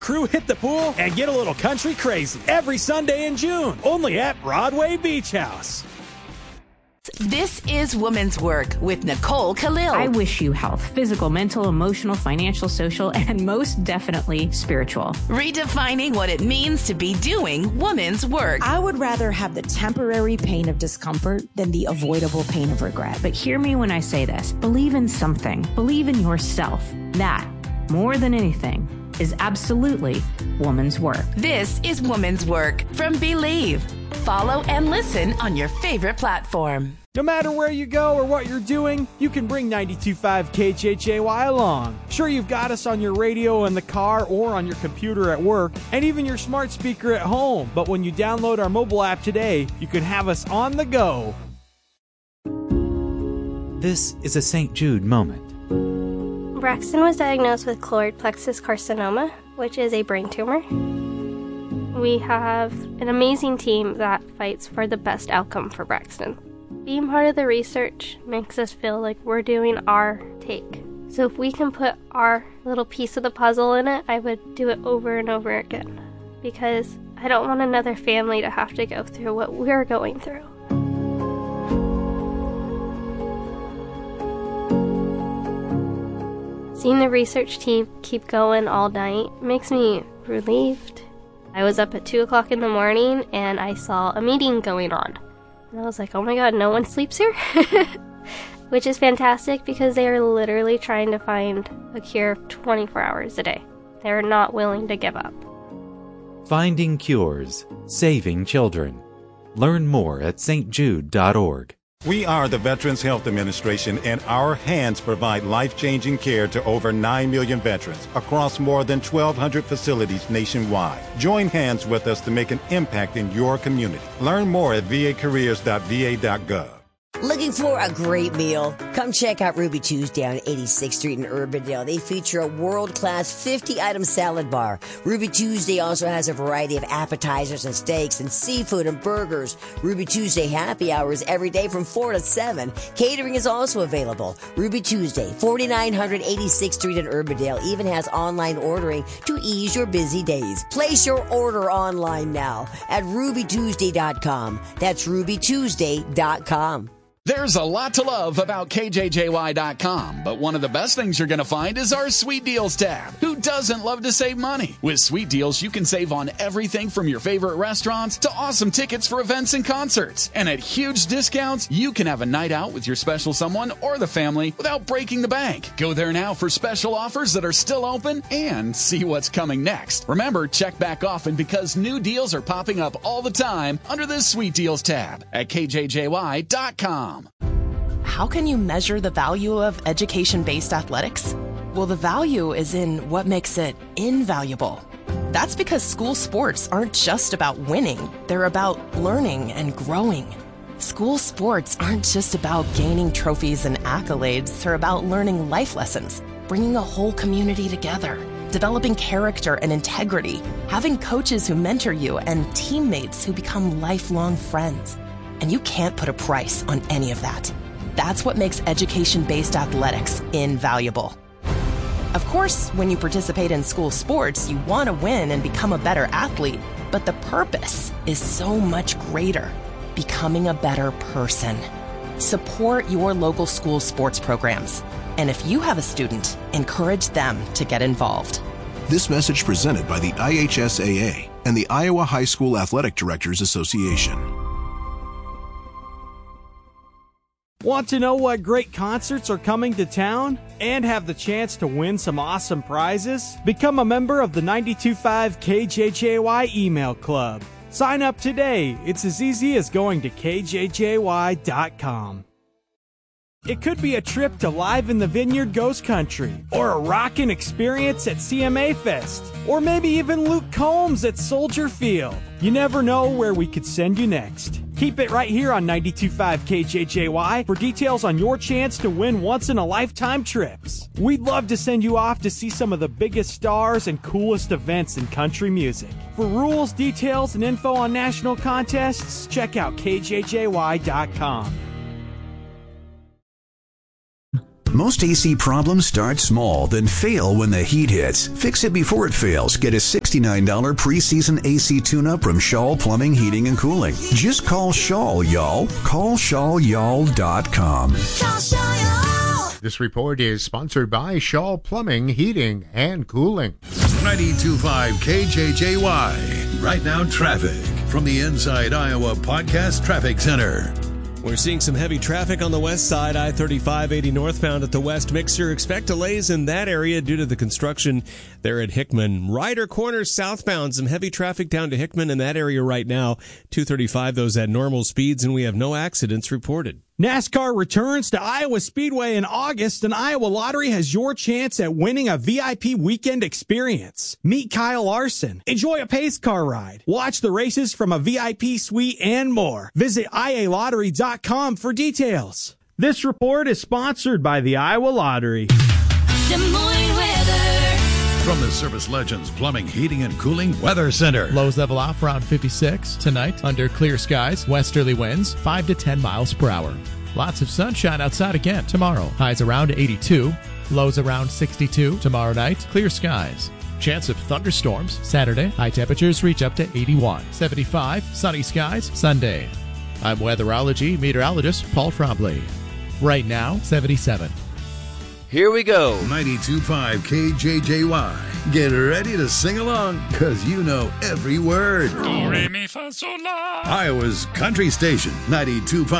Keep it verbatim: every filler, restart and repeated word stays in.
Crew hit the pool and get a little country crazy every Sunday in June, only at Broadway Beach House. This is Woman's Work with Nicole Khalil. I wish you health, physical, mental, emotional, financial, social, and most definitely spiritual. Redefining what it means to be doing woman's work. I would rather have the temporary pain of discomfort than the avoidable pain of regret. But hear me when I say this. Believe in something. Believe in yourself. That, more than anything, is absolutely woman's work. This is Woman's Work from Believe. Follow and listen on your favorite platform. No matter where you go or what you're doing, you can bring ninety-two point five K H H A Y along. Sure, you've got us on your radio in the car or on your computer at work, and even your smart speaker at home. But when you download our mobile app today, you can have us on the go. This is a Saint Jude moment. Braxton was diagnosed with choroid plexus carcinoma, which is a brain tumor. We have an amazing team that fights for the best outcome for Braxton. Being part of the research makes us feel like we're doing our take. So if we can put our little piece of the puzzle in it, I would do it over and over again. Because I don't want another family to have to go through what we're going through. Seeing the research team keep going all night makes me relieved. I was up at two o'clock in the morning and I saw a meeting going on. And I was like, oh my god, no one sleeps here? Which is fantastic because they are literally trying to find a cure twenty-four hours a day. They're not willing to give up. Finding cures, saving children. Learn more at s t jude dot org. We are the Veterans Health Administration, and our hands provide life-changing care to over nine million veterans across more than twelve hundred facilities nationwide. Join hands with us to make an impact in your community. Learn more at v a careers dot v a dot gov. Looking for a great meal? Come check out Ruby Tuesday on eighty-sixth Street in Urbandale. They feature a world-class fifty-item salad bar. Ruby Tuesday also has a variety of appetizers and steaks and seafood and burgers. Ruby Tuesday happy hours every day from four to seven. Catering is also available. Ruby Tuesday, forty-nine hundred eighty-sixth Street in Urbandale, even has online ordering to ease your busy days. Place your order online now at ruby tuesday dot com. That's ruby tuesday dot com. There's a lot to love about K J J Y dot com, but one of the best things you're going to find is our Sweet Deals tab. Who doesn't love to save money? With Sweet Deals, you can save on everything from your favorite restaurants to awesome tickets for events and concerts. And at huge discounts, you can have a night out with your special someone or the family without breaking the bank. Go there now for special offers that are still open and see what's coming next. Remember, check back often because new deals are popping up all the time under this Sweet Deals tab at K J J Y dot com. How can you measure the value of education-based athletics? Well, the value is in what makes it invaluable. That's because school sports aren't just about winning. They're about learning and growing. School sports aren't just about gaining trophies and accolades. They're about learning life lessons, bringing a whole community together, developing character and integrity, having coaches who mentor you, and teammates who become lifelong friends. And you can't put a price on any of that. That's what makes education-based athletics invaluable. Of course, when you participate in school sports, you want to win and become a better athlete, but the purpose is so much greater, becoming a better person. Support your local school sports programs. And if you have a student, encourage them to get involved. This message presented by the I H S A A and the Iowa High School Athletic Directors Association. Want to know what great concerts are coming to town and have the chance to win some awesome prizes? Become a member of the ninety-two point five K J J Y email club. Sign up today. It's as easy as going to K J J Y dot com. It could be a trip to Live in the Vineyard Ghost Country, or a rockin' experience at C M A Fest, or maybe even Luke Combs at Soldier Field. You never know where we could send you next. Keep it right here on ninety-two point five K J J Y for details on your chance to win once-in-a-lifetime trips. We'd love to send you off to see some of the biggest stars and coolest events in country music. For rules, details, and info on national contests, check out K J J Y dot com. Most A C problems start small, then fail when the heat hits. Fix it before it fails. Get a sixty-nine dollars preseason A C tune-up from Shaw Plumbing, Heating, and Cooling. Just call Shaw, y'all. Call shaw y'all dot com. This report is sponsored by Shaw Plumbing, Heating, and Cooling. ninety-two point five K J J Y. Right now, traffic from the Inside Iowa Podcast Traffic Center. We're seeing some heavy traffic on the west side, I thirty-five eighty northbound at the West Mixer. Expect delays in that area due to the construction there at Hickman. Ryder Corners southbound, some heavy traffic down to Hickman in that area right now. two thirty-five, those at normal speeds, and we have no accidents reported. NASCAR returns to Iowa Speedway in August, and Iowa Lottery has your chance at winning a V I P weekend experience. Meet Kyle Larson, enjoy a pace car ride, watch the races from a V I P suite, and more. Visit I A lottery dot com for details. This report is sponsored by the Iowa Lottery. Des Moines weather. From the Service Legends Plumbing, Heating, and Cooling Weather Center. Lows level off around fifty-six. Tonight, under clear skies, westerly winds, five to ten miles per hour. Lots of sunshine outside again tomorrow. Highs around eighty-two. Lows around sixty-two. Tomorrow night, clear skies. Chance of thunderstorms Saturday. High temperatures reach up to eighty-one. seventy-five. Sunny skies Sunday. I'm weatherology meteorologist Paul Trombley. Right now, seventy-seven. Here we go. ninety-two point five K J J Y. Get ready to sing along, because you know every word. Do, re, mi, fa, sol, la. Iowa's country station, ninety-two point five